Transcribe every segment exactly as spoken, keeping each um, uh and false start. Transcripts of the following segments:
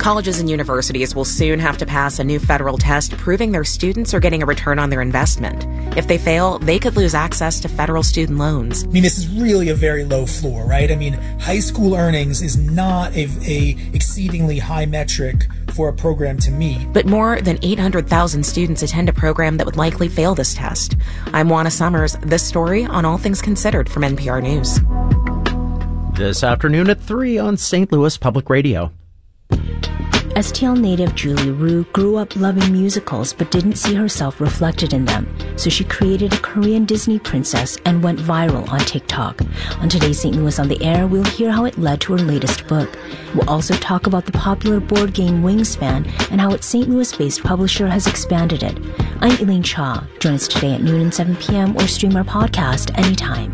Colleges and universities will soon have to pass a new federal test proving their students are getting a return on their investment. If they fail, they could lose access to federal student loans. I mean, this is really a very low floor, right? I mean, high school earnings is not a, a exceedingly high metric for a program to meet. But more than eight hundred thousand students attend a program that would likely fail this test. I'm Juana Summers. This story on All Things Considered from N P R News. This afternoon at three on Saint Louis Public Radio. S T L native Julie Rue grew up loving musicals but didn't see herself reflected in them, so she created a Korean Disney princess and went viral on TikTok. On today's Saint Louis on the Air, we'll hear how it led to her latest book. We'll also talk about the popular board game Wingspan and how its Saint Louis-based publisher has expanded it. I'm Elaine Cha. Join us today at noon and seven p.m. or stream our podcast anytime.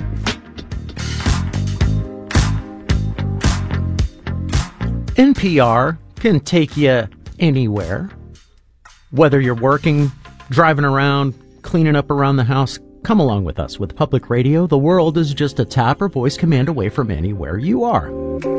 N P R can take you anywhere. Whether you're working, driving around, cleaning up around the house, come along with us. With public radio, the world is just a tap or voice command away from anywhere you are.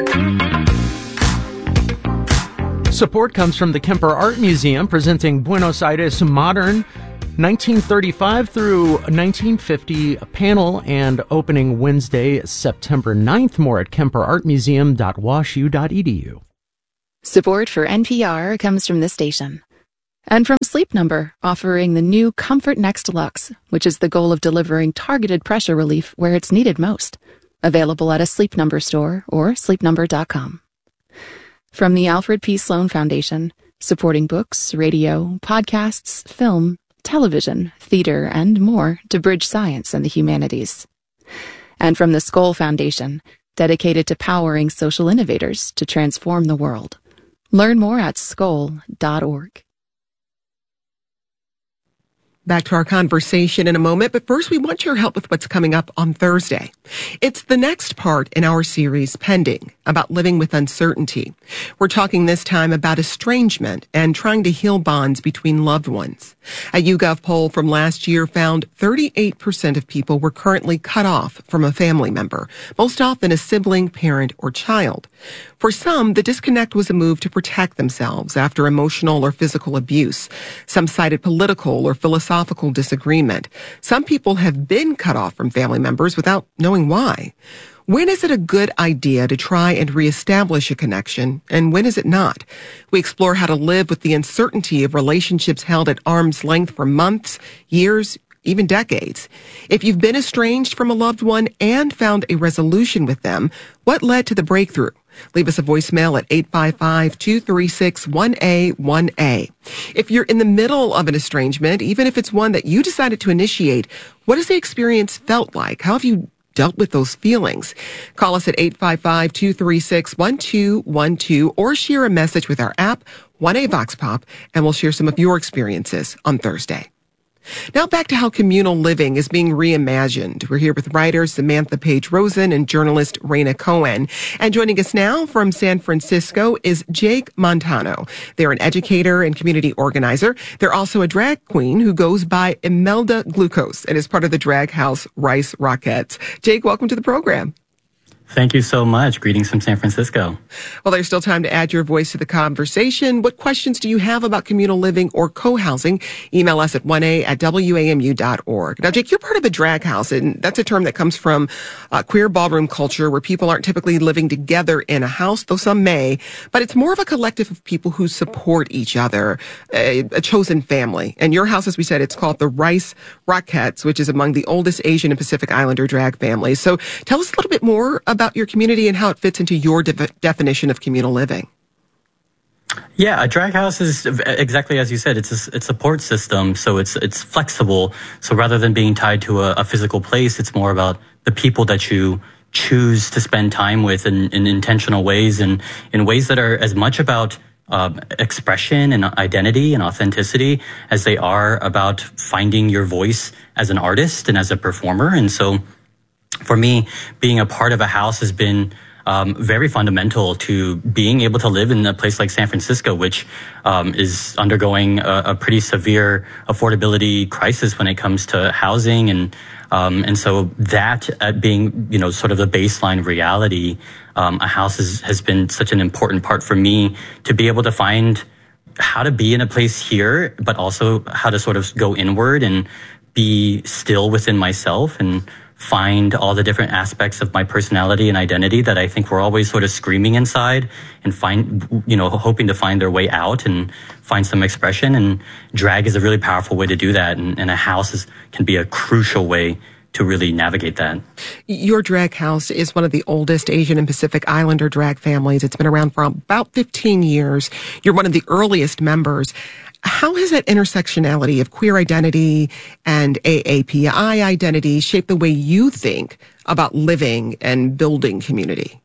Support comes from the Kemper Art Museum, presenting Buenos Aires Modern nineteen thirty-five through nineteen fifty panel, and opening Wednesday, September ninth. More at kemper art museum dot wash u dot e d u. Support for N P R comes from this station. And from Sleep Number, offering the new Comfort Next Deluxe, which is the goal of delivering targeted pressure relief where it's needed most. Available at a Sleep Number store or sleep number dot com. From the Alfred P. Sloan Foundation, supporting books, radio, podcasts, film, television, theater, and more to bridge science and the humanities. And from the Skoll Foundation, dedicated to powering social innovators to transform the world. Learn more at skoll dot org. Back to our conversation in a moment, but first we want your help with what's coming up on Thursday. It's the next part in our series, Pending, about living with uncertainty. We're talking this time about estrangement and trying to heal bonds between loved ones. A YouGov poll from last year found thirty-eight percent of people were currently cut off from a family member, most often a sibling, parent, or child. For some, the disconnect was a move to protect themselves after emotional or physical abuse. Some cited political or philosophical disagreement. Some people have been cut off from family members without knowing why. When is it a good idea to try and reestablish a connection, and when is it not? We explore how to live with the uncertainty of relationships held at arm's length for months, years, even decades. If you've been estranged from a loved one and found a resolution with them, what led to the breakthrough? Leave us a voicemail at eight five five, two three six, one A one A. If you're in the middle of an estrangement, even if it's one that you decided to initiate, what has the experience felt like? How have you dealt with those feelings? Call us at eight five five, two three six, one two one two or share a message with our app, one A Vox Pop, and we'll share some of your experiences on Thursday. Now back to how communal living is being reimagined. We're here with writer Samantha Page Rosen and journalist Raina Cohen. And joining us now from San Francisco is Jake Montano. They're an educator and community organizer. They're also a drag queen who goes by Imelda Glucose and is part of the drag house Rice Rockettes. Jake, welcome to the program. Thank you so much. Greetings from San Francisco. Well, there's still time to add your voice to the conversation. What questions do you have about communal living or co-housing? Email us at one A at W A M U dot org. Now, Jake, you're part of a drag house, and that's a term that comes from uh, queer ballroom culture where people aren't typically living together in a house, though some may, but it's more of a collective of people who support each other, a, a chosen family. And your house, as we said, it's called the Rice Rockettes, which is among the oldest Asian and Pacific Islander drag families. So tell us a little bit more about about your community and how it fits into your de- definition of communal living. Yeah, a drag house is exactly as you said. It's a, it's a support system, so it's it's flexible. So rather than being tied to a, a physical place, it's more about the people that you choose to spend time with in, in intentional ways and in ways that are as much about uh, expression and identity and authenticity as they are about finding your voice as an artist and as a performer. And so for me, being a part of a house has been um, very fundamental to being able to live in a place like San Francisco, which um, is undergoing a, a pretty severe affordability crisis when it comes to housing. And um, and so that uh, being, you know, sort of the baseline reality, um, a house is, has been such an important part for me to be able to find how to be in a place here, but also how to sort of go inward and be still within myself and find all the different aspects of my personality and identity that I think we're always sort of screaming inside and find, you know, hoping to find their way out and find some expression. And drag is a really powerful way to do that. And, and a house is, can be a crucial way to really navigate that. Your drag house is one of the oldest Asian and Pacific Islander drag families. It's been around for about fifteen years. You're one of the earliest members. How has that intersectionality of queer identity and A A P I identity shaped the way you think about living and building community?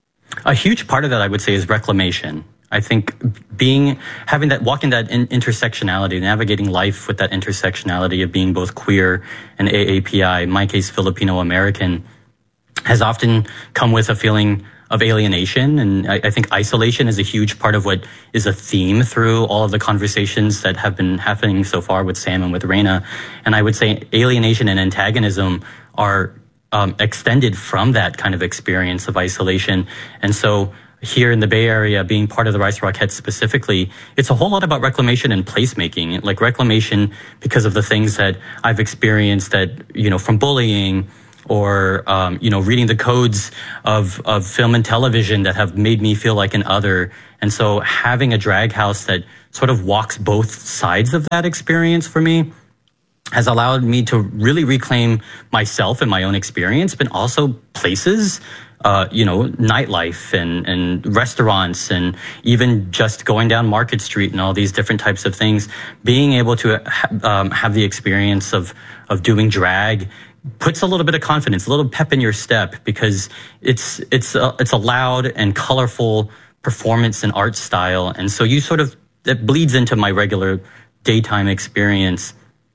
A huge part of that, I would say, is reclamation. I think being, having that, walking that in, intersectionality, navigating life with that intersectionality of being both queer and A A P I, in my case, Filipino American, has often come with a feeling of alienation. And I, I think isolation is a huge part of what is a theme through all of the conversations that have been happening so far with Sam and with Reina. And I would say alienation and antagonism are um, extended from that kind of experience of isolation. And so here in the Bay Area, being part of the Rice Rockettes specifically, it's a whole lot about reclamation and placemaking. Like reclamation because of the things that I've experienced that, you know, from bullying or, um, you know, reading the codes of, of film and television that have made me feel like an other. And so having a drag house that sort of walks both sides of that experience for me has allowed me to really reclaim myself and my own experience, but also places, uh, you know, nightlife and, and restaurants and even just going down Market Street and all these different types of things. Being able to ha- um, have the experience of, of doing drag puts a little bit of confidence, a little pep in your step, because it's, it's, a, it's a loud and colorful performance and art style. And so you sort of, it bleeds into my regular daytime experience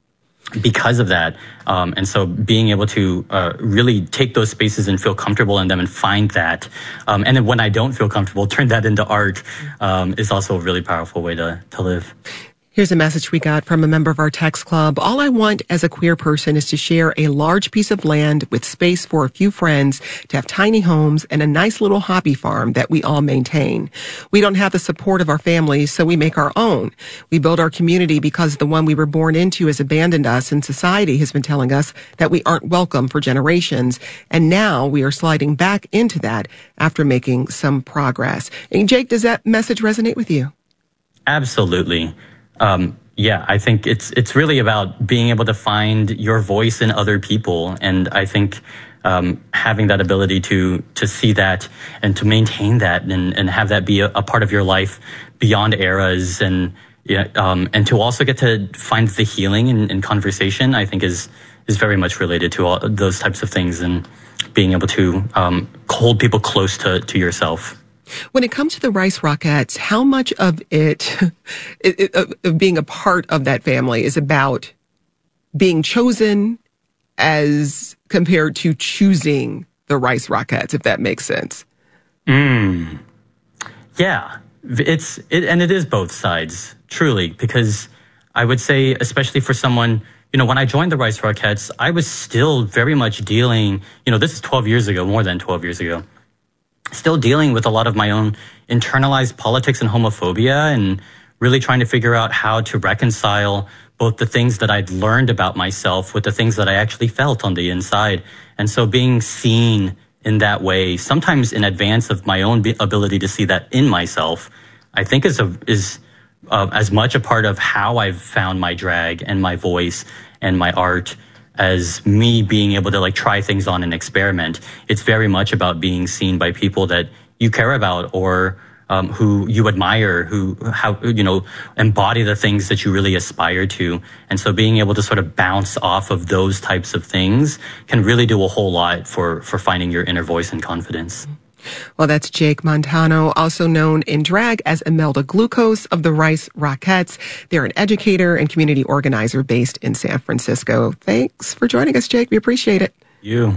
because of that. Um, and so being able to uh, really take those spaces and feel comfortable in them and find that. Um, and then when I don't feel comfortable, turn that into art um, is also a really powerful way to, to live. Here's a message we got from a member of our text club. All I want as a queer person is to share a large piece of land with space for a few friends, to have tiny homes and a nice little hobby farm that we all maintain. We don't have the support of our families, so we make our own. We build our community because the one we were born into has abandoned us, and society has been telling us that we aren't welcome for generations. And now we are sliding back into that after making some progress. And Jake, does that message resonate with you? Absolutely. Um, yeah, I think it's it's really about being able to find your voice in other people, and I think um, having that ability to to see that and to maintain that and, and have that be a, a part of your life beyond eras, and yeah, um, and to also get to find the healing in, in conversation, I think is is very much related to all those types of things, and being able to um, hold people close to to yourself. When it comes to the Rice Rockettes, how much of it, it, it of being a part of that family is about being chosen as compared to choosing the Rice Rockettes, if that makes sense? Mm. Yeah, it's it, and it is both sides, truly, because I would say, especially for someone, you know, when I joined the Rice Rockettes, I was still very much dealing, you know, this is twelve years ago, more than twelve years ago. Still dealing with a lot of my own internalized politics and homophobia, and really trying to figure out how to reconcile both the things that I'd learned about myself with the things that I actually felt on the inside. And so being seen in that way, sometimes in advance of my own ability to see that in myself, I think is a, is uh, as much a part of how I've found my drag and my voice and my art as me being able to like try things on and experiment. It's very much about being seen by people that you care about, or um, who you admire, who, how, you know, embody the things that you really aspire to. And so being able to sort of bounce off of those types of things can really do a whole lot for, for finding your inner voice and confidence. Well, that's Jake Montano, also known in drag as Imelda Glucose of the Rice Rockettes. They're an educator and community organizer based in San Francisco. Thanks for joining us, Jake. We appreciate it. You.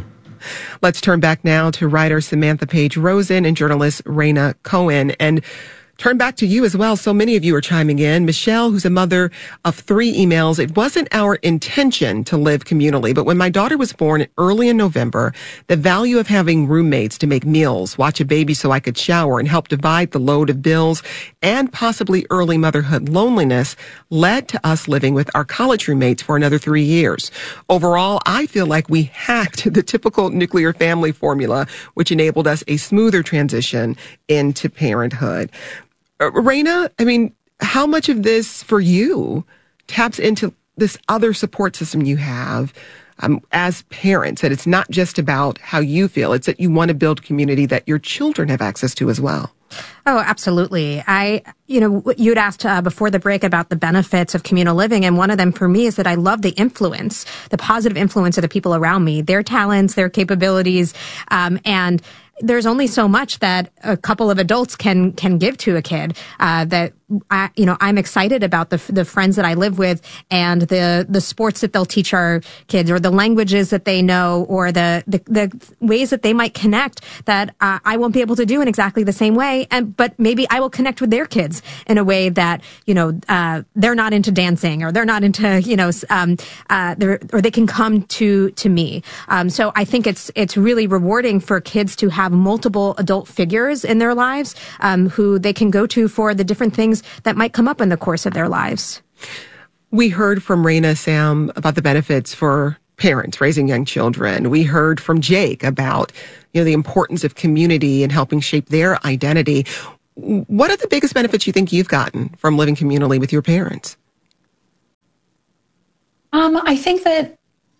Let's turn back now to writer Samantha Page Rosen and journalist Raina Cohen. And turn back to you as well. So many of you are chiming in. Michelle, who's a mother of three, emails, it wasn't our intention to live communally, but when my daughter was born early in November, the value of having roommates to make meals, watch a baby so I could shower, and help divide the load of bills and possibly early motherhood loneliness led to us living with our college roommates for another three years. Overall, I feel like we hacked the typical nuclear family formula, which enabled us a smoother transition into parenthood. Uh, Raina, I mean, how much of this for you taps into this other support system you have um, as parents? That it's not just about how you feel, it's that you want to build community that your children have access to as well. Oh, absolutely. I, you know, you'd asked uh, before the break about the benefits of communal living. And one of them for me is that I love the influence, the positive influence of the people around me, their talents, their capabilities, um, and there's only so much that a couple of adults can can give to a kid. Uh, that I, you know, I'm excited about the the friends that I live with and the the sports that they'll teach our kids, or the languages that they know, or the the, the ways that they might connect that uh, I won't be able to do in exactly the same way. And but maybe I will connect with their kids in a way that, you know, uh, they're not into dancing, or they're not into, you know, um, uh, they're, or they can come to to me. Um, so I think it's it's really rewarding for kids to have multiple adult figures in their lives um, who they can go to for the different things that might come up in the course of their lives. We heard from Raina, Sam, about the benefits for parents raising young children. We heard from Jake about, you know, the importance of community and helping shape their identity. What are the biggest benefits you think you've gotten from living communally with your parents? Um, I think that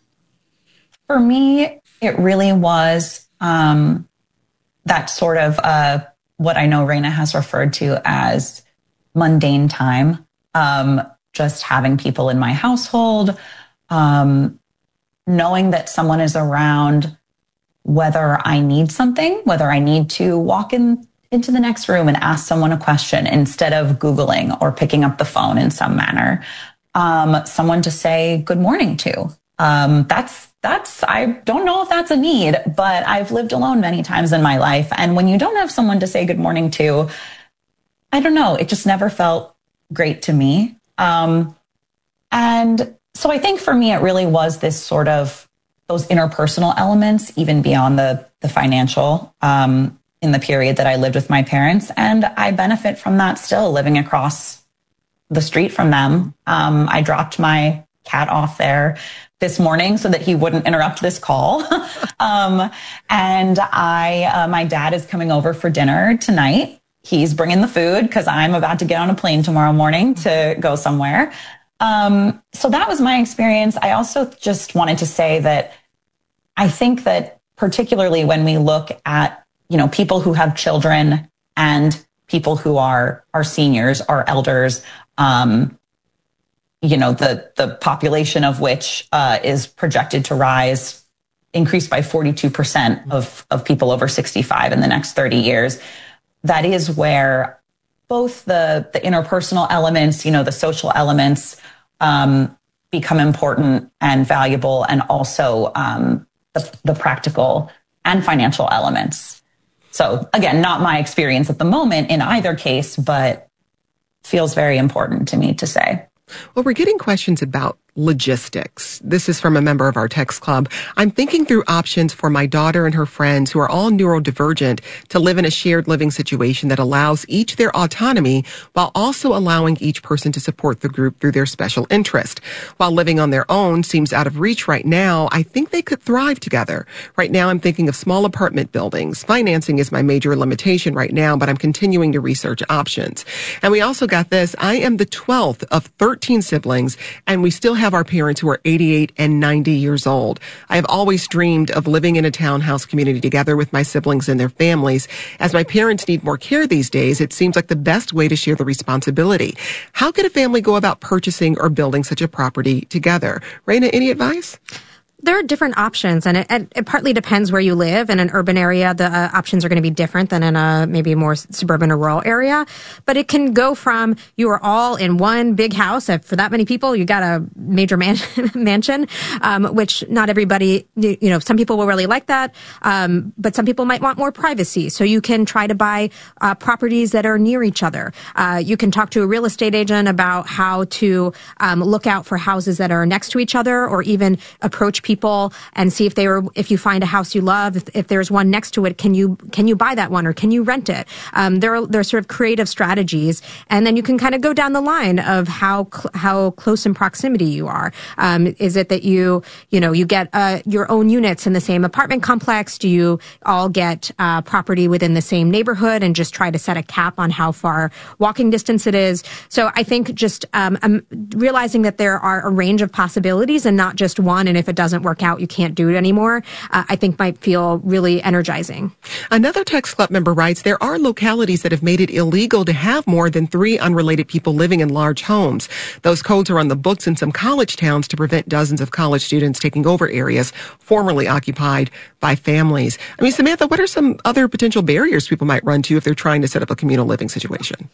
for me, it really was um, that sort of uh, what I know Raina has referred to as mundane time. Um, just having people in my household, um, knowing that someone is around, whether I need something, whether I need to walk in into the next room and ask someone a question instead of Googling or picking up the phone in some manner. Um, someone to say good morning to. Um, that's, that's, I don't know if that's a need, but I've lived alone many times in my life. And when you don't have someone to say good morning to, I don't know, it just never felt great to me. Um, and so I think for me, it really was this sort of those interpersonal elements, even beyond the, the financial, um, in the period that I lived with my parents. And I benefit from that still, living across the street from them. Um, I dropped my cat off there this morning so that he wouldn't interrupt this call. um, and I, uh, my dad is coming over for dinner tonight. He's bringing the food because I'm about to get on a plane tomorrow morning to go somewhere. Um, so that was my experience. I also just wanted to say that I think that particularly when we look at, you know, people who have children and people who are, are seniors, are elders, um, you know, the, the population of which, uh, is projected to rise, increase by forty-two percent of, of people over sixty-five in the next thirty years. That is where both the, the interpersonal elements, you know, the social elements, um, become important and valuable, and also, um, the, the practical and financial elements. So again, not my experience at the moment in either case, but feels very important to me to say. Well, we're getting questions about logistics. This is from a member of our text club. I'm thinking through options for my daughter and her friends who are all neurodivergent to live in a shared living situation that allows each their autonomy while also allowing each person to support the group through their special interest. While living on their own seems out of reach right now, I think they could thrive together. Right now, I'm thinking of small apartment buildings. Financing is my major limitation right now, but I'm continuing to research options. And we also got this. I am the twelfth of thirteen siblings, and we still have our parents who are eighty-eight and ninety years old. I have always dreamed of living in a townhouse community together with my siblings and their families. As my parents need more care these days, it seems like the best way to share the responsibility. How could a family go about purchasing or building such a property together? Raina, any advice? There are different options, and it, it, it partly depends where you live. In an urban area, the uh, options are going to be different than in a maybe more suburban or rural area. But it can go from you are all in one big house. If for that many people, you got a major man- mansion, um, which not everybody, you, you know, some people will really like that, um, but some people might want more privacy. So you can try to buy uh, properties that are near each other. Uh, you can talk to a real estate agent about how to um, look out for houses that are next to each other, or even approach people and see if they were, if you find a house you love, if, if there's one next to it, can you, can you buy that one or can you rent it? Um, there are, there are sort of creative strategies. And then you can kind of go down the line of how, cl- how close in proximity you are. Um, is it that you, you know, you get, uh, your own units in the same apartment complex? Do you all get, uh, property within the same neighborhood and just try to set a cap on how far walking distance it is? So I think just, um, um realizing that there are a range of possibilities and not just one. And if it doesn't work out, you can't do it anymore, uh, I think might feel really energizing. Another text club member writes, there are localities that have made it illegal to have more than three unrelated people living in large homes. Those codes are on the books in some college towns to prevent dozens of college students taking over areas formerly occupied by families. I mean, Samantha, what are some other potential barriers people might run to if they're trying to set up a communal living situation?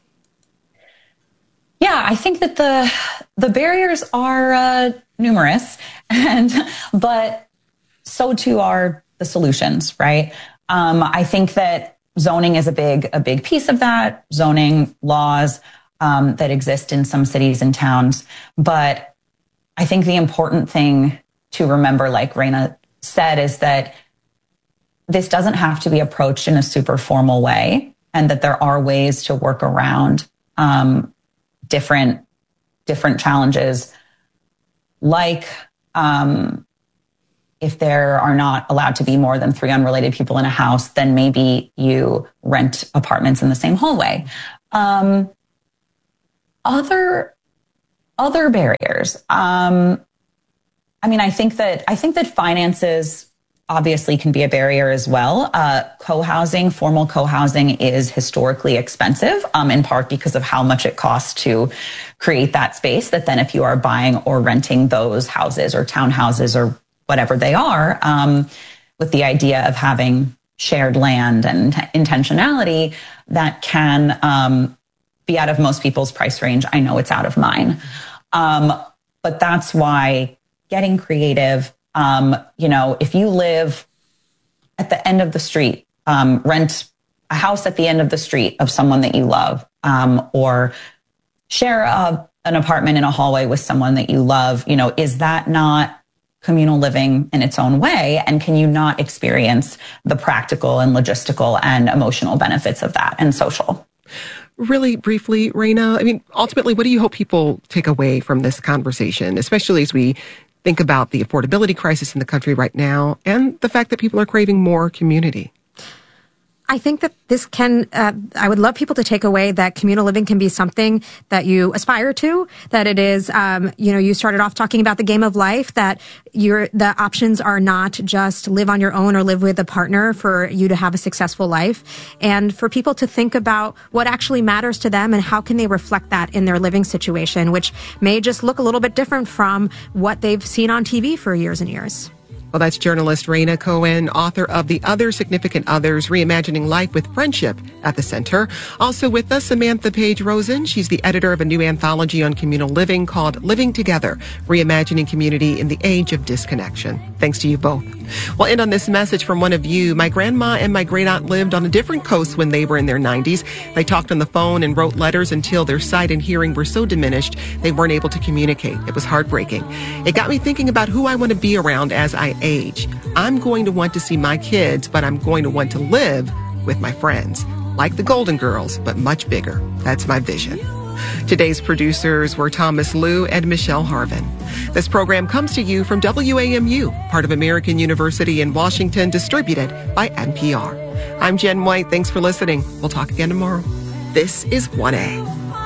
Yeah, I think that the the barriers are uh, numerous, and but so too are the solutions, right? Um, I think that zoning is a big a big piece of that. Zoning laws um, that exist in some cities and towns, but I think the important thing to remember, like Raina said, is that this doesn't have to be approached in a super formal way, and that there are ways to work around Um, different, different challenges, like um, if there are not allowed to be more than three unrelated people in a house, then maybe you rent apartments in the same hallway. Um, other, other barriers. Um, I mean, I think that I think that finances obviously can be a barrier as well. Uh, co-housing, formal co-housing is historically expensive, um, in part because of how much it costs to create that space, that then if you are buying or renting those houses or townhouses or whatever they are, um, with the idea of having shared land and intentionality, that can um, be out of most people's price range. I know it's out of mine. Um, but that's why getting creative, Um, you know, if you live at the end of the street, um, rent a house at the end of the street of someone that you love, um, or share a, an apartment in a hallway with someone that you love, you know, is that not communal living in its own way? And can you not experience the practical and logistical and emotional benefits of that, and social? Really briefly, Raina, I mean, ultimately, what do you hope people take away from this conversation, especially as we think about the affordability crisis in the country right now and the fact that people are craving more community? I think that this can, uh, I would love people to take away that communal living can be something that you aspire to, that it is, um, you know, you started off talking about the game of life, that your, the options are not just live on your own or live with a partner for you to have a successful life, and for people to think about what actually matters to them and how can they reflect that in their living situation, which may just look a little bit different from what they've seen on T V for years and years. Well, that's journalist Raina Cohen, author of The Other Significant Others, Reimagining Life with Friendship at the Center. Also with us, Samantha Page Rosen. She's the editor of a new anthology on communal living called Living Together, Reimagining Community in the Age of Disconnection. Thanks to you both. We'll end on this message from one of you. My grandma and my great-aunt lived on a different coast when they were in their nineties. They talked on the phone and wrote letters until their sight and hearing were so diminished they weren't able to communicate. It was heartbreaking. It got me thinking about who I want to be around as I age. I'm going to want to see my kids, but I'm going to want to live with my friends. Like the Golden Girls, but much bigger. That's my vision. Today's producers were Thomas Liu and Michelle Harvin. This program comes to you from W A M U, part of American University in Washington, distributed by N P R. I'm Jen White. Thanks for listening. We'll talk again tomorrow. This is one A.